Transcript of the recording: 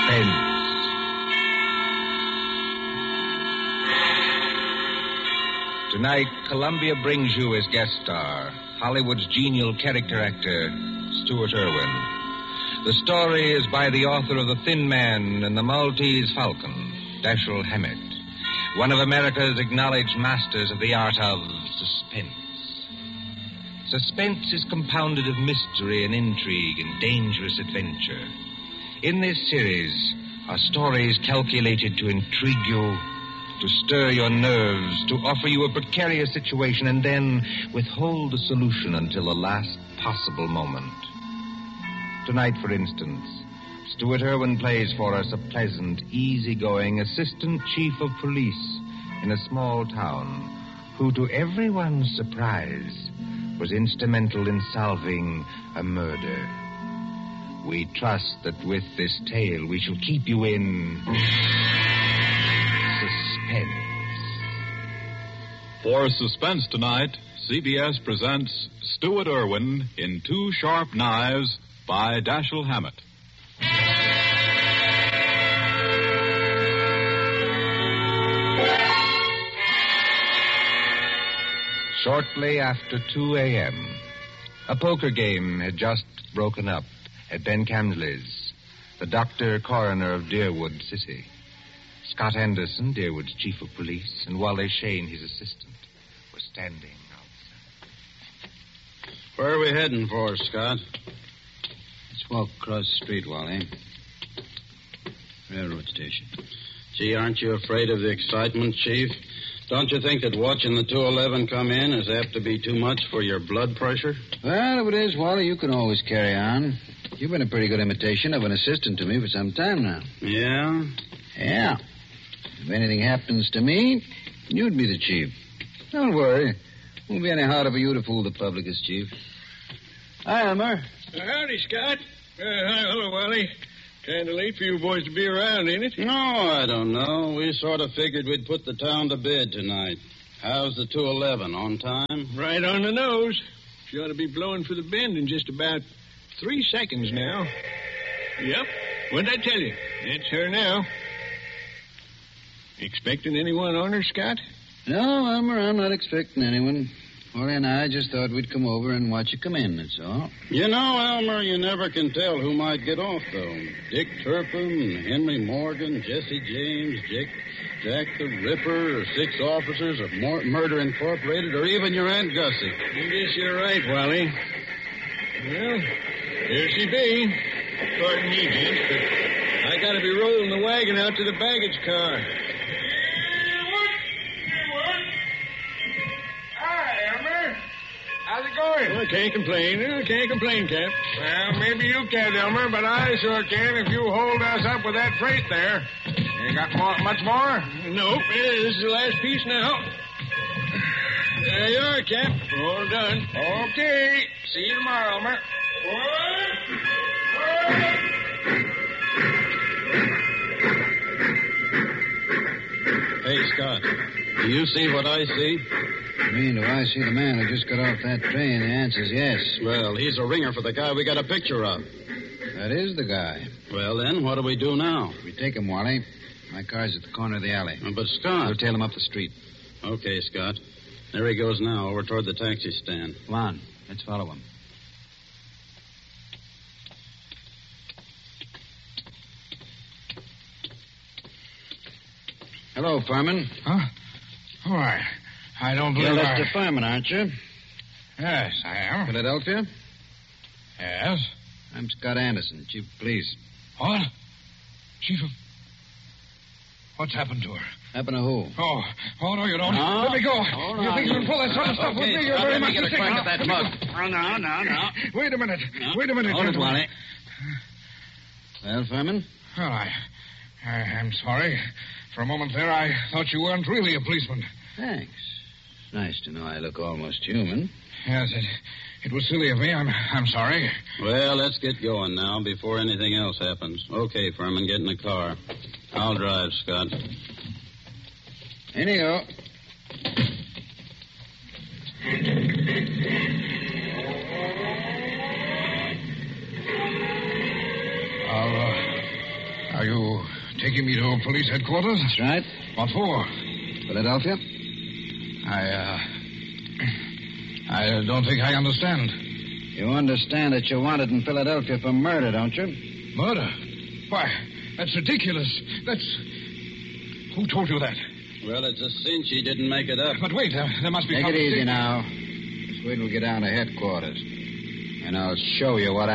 Suspense. Tonight, Columbia brings you as guest star Hollywood's genial character actor, Stuart Irwin. The story is by the author of The Thin Man and the Maltese Falcon, Dashiell Hammett, one of America's acknowledged masters of the art of suspense. Suspense is compounded of mystery and intrigue and dangerous adventure. In this series are stories calculated to intrigue you, to stir your nerves, to offer you a precarious situation, and then withhold the solution until the last possible moment. Tonight, for instance, Stuart Irwin plays for us a pleasant, easygoing assistant chief of police in a small town who, to everyone's surprise, was instrumental in solving a murder. We trust that with this tale we shall keep you in suspense. For Suspense tonight, CBS presents Stuart Irwin in Two Sharp Knives by Dashiell Hammett. Shortly after 2 a.m., a poker game had just broken up at Ben Camsley's, the doctor coroner of Deerwood City. Scott Anderson, Deerwood's chief of police, and Wally Shane, his assistant, were standing outside. Where are we heading for, Scott? Let's walk across the street, Wally. Railroad station. Gee, aren't you afraid of the excitement, Chief? Don't you think that watching the 211 come in is apt to be too much for your blood pressure? Well, if it is, Wally, you can always carry on. You've been a pretty good imitation of an assistant to me for some time now. Yeah? Yeah. If anything happens to me, you'd be the chief. Don't worry. Won't be any harder for you to fool the public as chief. Hi, Elmer. Howdy, Scott. Hi, hello, Wally. Kind of late for you boys to be around, ain't it? No, I don't know. We sort of figured we'd put the town to bed tonight. How's the 211? On time? Right on the nose. She ought to be blowing for the bend in just about 3 seconds now. Yep. What'd I tell you? It's her now. Expecting anyone on her, Scott? No, Elmer, I'm not expecting anyone. Wally and I just thought we'd come over and watch you come in, that's all. You know, Elmer, you never can tell who might get off, though. Dick Turpin, Henry Morgan, Jesse James, Jack the Ripper, or 6 officers of Murder Incorporated, or even your Aunt Gussie. I guess you're right, Wally. Well, here she be. Pardon me, gents, but I gotta be rolling the wagon out to the baggage car. How's it going? Well, I can't complain. Can't complain, Cap. Well, maybe you can, Elmer, but I sure can if you hold us up with that freight there. You got much more? Nope. This is the last piece now. There you are, Cap. All done. Okay. See you tomorrow, Elmer. Hey, Scott, do you see what I see? You mean, do I see the man who just got off that train? The answer's yes. Well, he's a ringer for the guy we got a picture of. That is the guy. Well, then, what do we do now? We take him, Wally. My car's at the corner of the alley. But, Scott... We'll tail him up the street. Okay, Scott. There he goes now, over toward the taxi stand. Come on. Let's follow him. Hello, Furman. Huh? Oh, I don't believe You're Lester Furman, aren't you? Yes, I am. Philadelphia? Yes. I'm Scott Anderson, Chief of Police. What? Chief of... What's happened to her? Happened to who? Oh, no, you don't. No. Let me go. Hold You on. think you can pull that sort of stuff with me? You're very much get a mistaken. crack at that mug. Oh, no. Wait a minute. No. Wait a minute. Hold it, gentlemen. Wally. Well, Furman? Well, I'm sorry. For a moment there, I thought you weren't really a policeman. Thanks. It's nice to know I look almost human. Yes, it was silly of me. I'm sorry. Well, let's get going now before anything else happens. Okay, Furman, get in the car. I'll drive, Scott. In you go. you taking me to police headquarters? That's right. What for? Philadelphia? I don't think I understand. You understand that you're wanted in Philadelphia for murder, don't you? Murder? Why, that's ridiculous. Who told you that? Well, it's a cinch he didn't make it up. But wait, there must be... Take it easy now. Just wait till we get down to headquarters. And I'll show you what